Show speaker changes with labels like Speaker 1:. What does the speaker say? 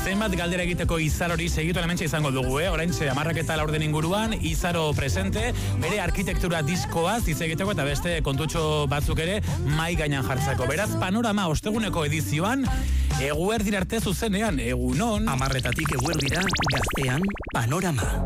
Speaker 1: Zenbat galdera egiteko Izar hori segitu elementxe izango dugu, oraintxe 10:04 inguruan, Izaro presente, bere arkitektura diskoaz hitz egiteko eta beste kontutxo batzuk ere mai gainan jartzeko. Beraz, Panorama osteguneko edizioan, eguerdira arte zuzenean, egunon.
Speaker 2: 10:00 eguerdira, Gaztean, Panorama.